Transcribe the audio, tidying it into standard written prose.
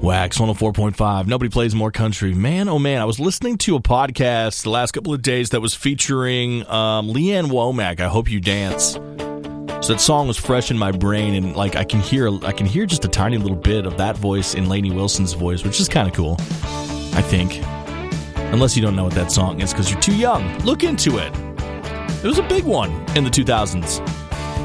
Wax 104.5. Nobody plays more country. Man, oh man, I was listening to a podcast the last couple of days that was featuring Leanne Womack, I Hope You Dance. So that song was fresh in my brain, and like I can hear just a tiny little bit of that voice in Lainey Wilson's voice, which is kind of cool, I think. Unless you don't know what that song is because you're too young. Look into it. It was a big one in the 2000s.